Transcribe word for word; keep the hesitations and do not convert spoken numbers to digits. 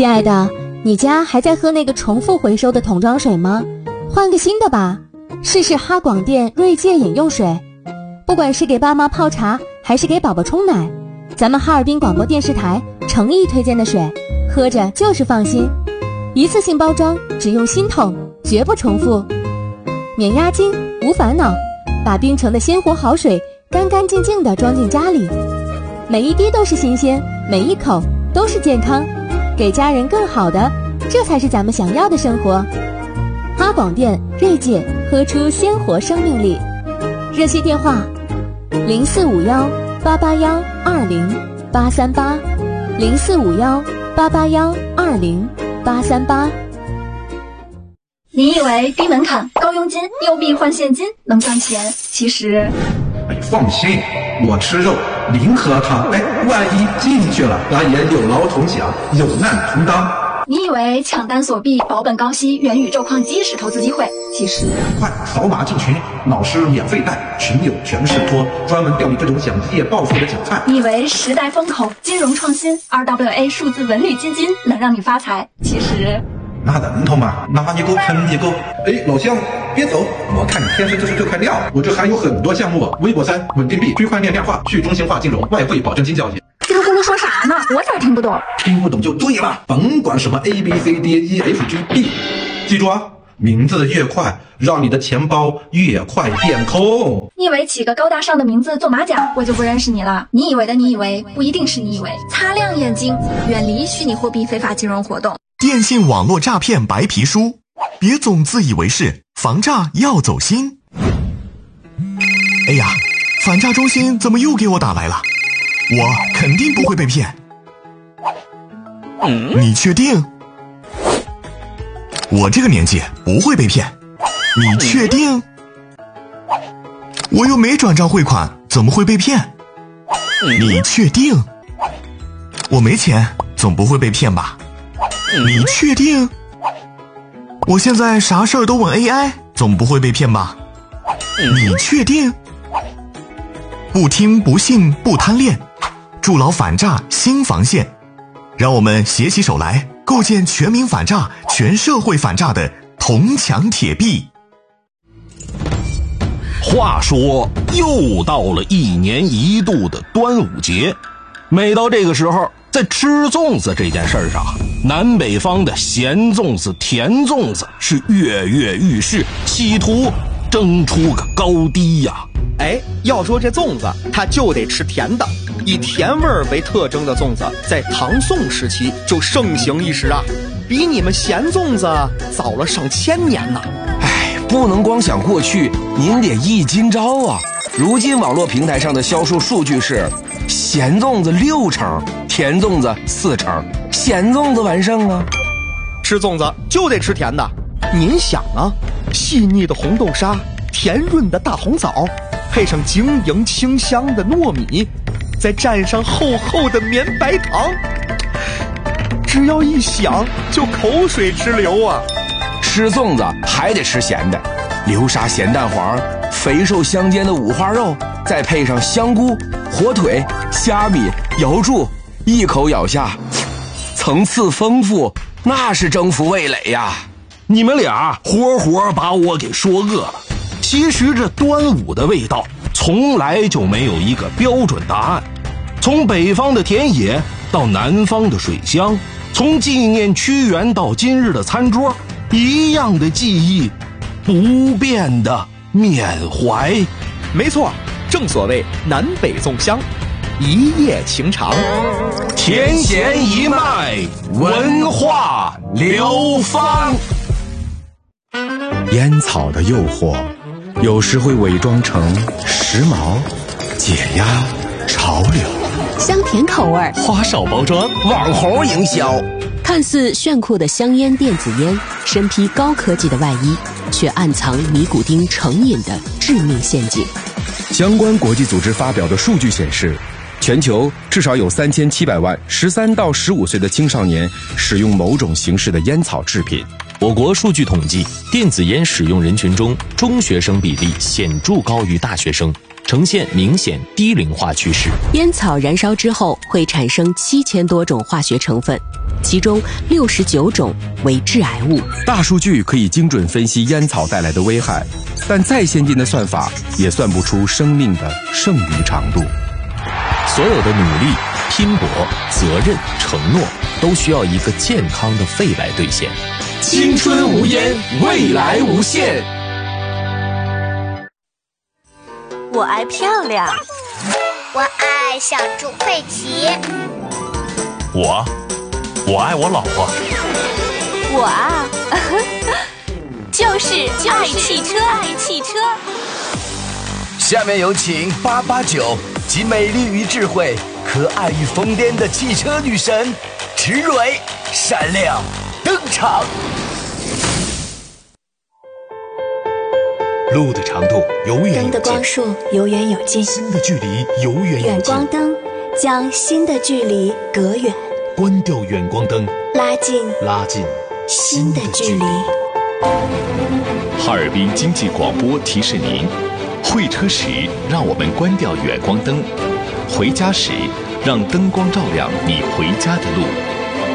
亲爱的，你家还在喝那个重复回收的桶装水吗？换个新的吧，试试哈广电锐界饮用水。不管是给爸妈泡茶，还是给宝宝冲奶，咱们哈尔滨广播电视台诚意推荐的水，喝着就是放心。一次性包装，只用新桶，绝不重复，免押金，无烦恼，把冰城的鲜活好水干干净净地装进家里，每一滴都是新鲜，每一口都是健康，给家人更好的，这才是咱们想要的生活。哈广电锐界，喝出鲜活生命力。热线电话零四五幺八八幺二零八三八，零四五幺八八幺二零八三八。 你以为低门槛、高佣金、又币换现金能赚钱？其实， 哎，放心，我吃肉，零喝汤。哎，万一进去了，咱也有劳同享，有难同当。 你以为抢单锁币、保本高息、元宇宙矿机是投资机会？其实， 快扫码进群，老师免费带，群友全是托，专门钓你这种想一夜暴富的韭菜。 你以为时代风口、金融创新、R W A 数字文旅基金能让你发财？其实。 那能头吗？拿一个喷一个。哎，老乡，别走！我看你天生就是这块料。我这还有很多项目，微博三、稳定币、区块链量化、去中心化金融、外汇保证金交易。 这个咕噜说啥呢？我咋听不懂？ 听不懂就对了，甭管什么 A B C D E F G B， 记住啊，名字越快，让你的钱包越快变空。 你以为起个高大上的名字做马甲，我就不认识你了？你以为的你以为，不一定是你以为。擦亮眼睛，远离虚拟货币非法金融活动。 电信网络诈骗白皮书，别总自以为是，防诈要走心。哎呀，反诈中心怎么又给我打来了？我肯定不会被骗。嗯，你确定？我这个年纪不会被骗，你确定？我又没转账汇款，怎么会被骗？你确定？我没钱，总不会被骗吧？你确定？我现在啥事儿都问 A I， 总不会被骗吧？你确定？不听不信不贪恋，筑牢反诈新防线，让我们携起手来，构建全民反诈、全社会反诈的铜墙铁壁。 话说，又到了一年一度的端午节，每到这个时候，在吃粽子这件事儿上，南北方的咸粽子、甜粽子是跃跃欲试，企图争出个高低呀。 哎，要说这粽子，它就得吃甜的。以甜味儿为特征的粽子，在唐宋时期就盛行一时啊，比你们咸粽子早了上千年呢。 哎，不能光想过去，您得忆今朝啊。如今网络平台上的销售数据是，咸粽子六成，甜粽子四成，咸粽子完胜啊。 吃粽子就得吃甜的，您想啊，细腻的红豆沙，甜润的大红枣，配上晶莹清香的糯米，再蘸上厚厚的绵白糖，只要一想就口水直流啊。 吃粽子还得吃咸的，流沙咸蛋黄，肥瘦相间的五花肉，再配上香菇、火腿、虾米、瑶柱，一口咬下，层次丰富，那是征服味蕾呀。 你们俩活活把我给说饿了。其实这端午的味道从来就没有一个标准答案，从北方的田野到南方的水乡，从纪念屈原到今日的餐桌，一样的记忆，不变的缅怀。 没错，正所谓南北粽香，一夜情长， 甜咸一脉，文化流芳。 烟草的诱惑有时会伪装成时髦、解压、潮流， 香甜口味， 花哨包装， 网红营销， 看似炫酷的香烟电子烟，身披高科技的外衣，却暗藏尼古丁成瘾的致命陷阱。 相关国际组织发表的数据显示，全球至少有三千七百万十三到十五岁的青少年使用某种形式的烟草制品。 我国数据统计，电子烟使用人群中，中学生比例显著高于大学生，呈现明显低龄化趋势。 烟草燃烧之后会产生七千多种化学成分， 其中六十九种为致癌物。 大数据可以精准分析烟草带来的危害，但再先进的算法也算不出生命的剩余长度。 所有的努力、拼搏、责任、承诺，都需要一个健康的肺来兑现。 青春无烟，未来无限。 我爱漂亮， 我爱小猪佩奇。 我，我爱我老婆。 我啊，就是爱汽车，爱汽车。 下面有请八八九集美丽与智慧、可爱与疯癫的汽车女神池蕊闪亮登场。 路的长度由远有近， 灯的光束由远有近， 心的距离由远有近。 远光灯将心的距离隔远， 关掉远光灯， 拉近拉近心的距离。 哈尔滨经济广播提示您：会车时让我们关掉远光灯，回家时让灯光照亮你回家的路。